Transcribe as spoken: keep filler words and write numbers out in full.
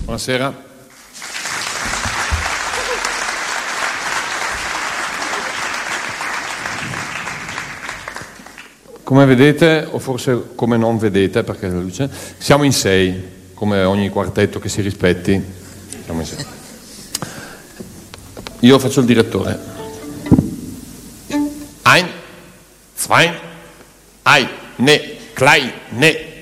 Buonasera. Come vedete, o forse come non vedete, perché la luce, siamo in sei, come ogni quartetto che si rispetti. Siamo in sei. Io faccio il direttore. Ein, zwei, ein, ne, klein, ne.